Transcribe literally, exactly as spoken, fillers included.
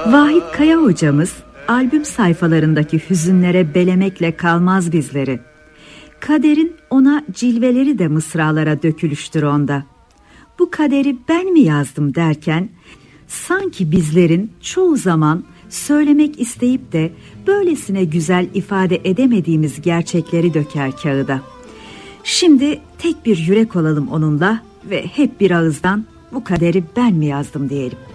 Vahit Kaya hocamız albüm sayfalarındaki hüzünlere belemekle kalmaz bizleri. Kaderin ona cilveleri de mısralara dökülüştür onda. Bu kaderi ben mi yazdım derken sanki bizlerin çoğu zaman söylemek isteyip de böylesine güzel ifade edemediğimiz gerçekleri döker kağıda. Şimdi tek bir yürek olalım onunla ve hep bir ağızdan bu kaderi ben mi yazdım diyelim.